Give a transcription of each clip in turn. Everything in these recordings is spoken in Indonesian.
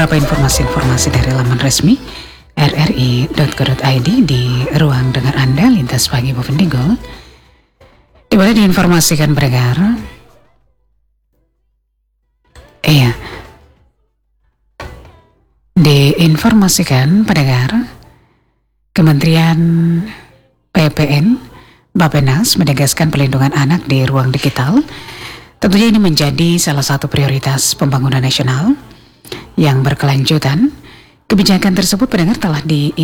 beberapa informasi-informasi dari laman resmi rri.co.id di ruang dengar Anda lintas pagi Bovendigul. Boleh diinformasikan pendengar. Diinformasikan pendengar, Kementerian PPN Bappenas menegaskan perlindungan anak di ruang digital. Tentunya ini menjadi salah satu prioritas pembangunan nasional yang berkelanjutan. Kebijakan tersebut pendengar telah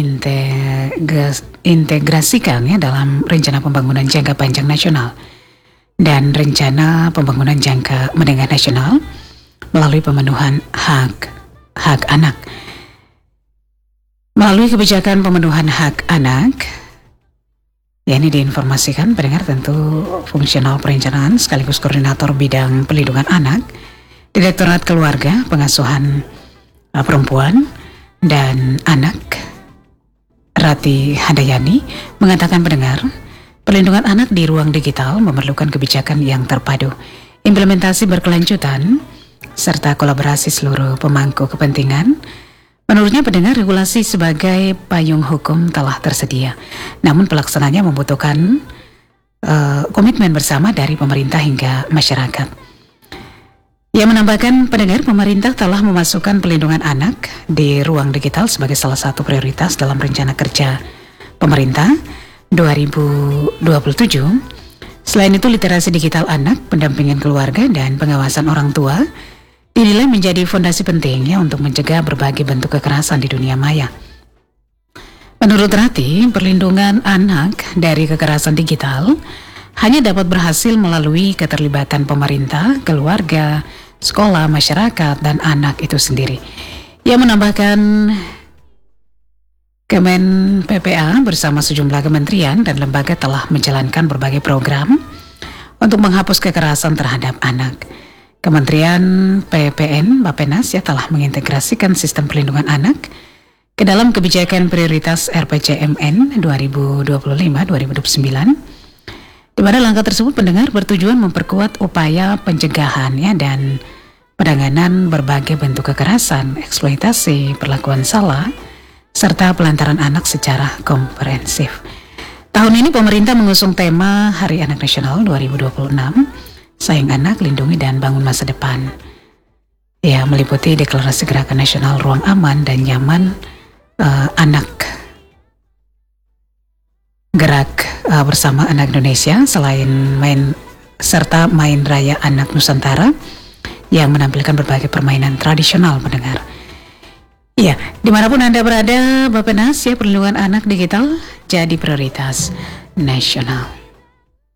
diintegrasikan dalam rencana pembangunan jangka panjang nasional dan rencana pembangunan jangka menengah nasional melalui pemenuhan hak anak. Melalui kebijakan pemenuhan hak anak, ini diinformasikan pendengar tentu fungsional perencanaan sekaligus koordinator bidang perlindungan anak Direktorat Keluarga Pengasuhan Perempuan dan Anak Rati Handayani mengatakan pendengar, perlindungan anak di ruang digital memerlukan kebijakan yang terpadu, implementasi berkelanjutan serta kolaborasi seluruh pemangku kepentingan. Menurutnya pendengar, regulasi sebagai payung hukum telah tersedia, namun pelaksananya membutuhkan komitmen bersama dari pemerintah hingga masyarakat. Ia menambahkan pendengar, pemerintah telah memasukkan perlindungan anak di ruang digital sebagai salah satu prioritas dalam rencana kerja pemerintah 2027. Selain itu, literasi digital anak, pendampingan keluarga, dan pengawasan orang tua dinilai menjadi fondasi pentingnya untuk mencegah berbagai bentuk kekerasan di dunia maya. Menurut Rati, perlindungan anak dari kekerasan digital hanya dapat berhasil melalui keterlibatan pemerintah, keluarga, sekolah, masyarakat, dan anak itu sendiri. Ia menambahkan, Kemen PPA bersama sejumlah kementerian dan lembaga telah menjalankan berbagai program untuk menghapus kekerasan terhadap anak. Kementerian PPN Bappenas telah mengintegrasikan sistem perlindungan anak ke dalam kebijakan prioritas RPJMN 2025-2029, di mana langkah tersebut pendengar bertujuan memperkuat upaya pencegahan dan penanganan berbagai bentuk kekerasan, eksploitasi, perlakuan salah, serta pelantaran anak secara komprehensif. Tahun ini pemerintah mengusung tema Hari Anak Nasional 2026, Sayang Anak, Lindungi dan Bangun Masa Depan. Ya, meliputi Deklarasi Gerakan Nasional Ruang Aman dan Nyaman Anak. Gerak bersama Anak Indonesia selain main Raya Anak Nusantara yang menampilkan berbagai permainan tradisional pendengar. Ya, dimanapun Anda berada, Bappenas perlindungan anak digital jadi prioritas nasional.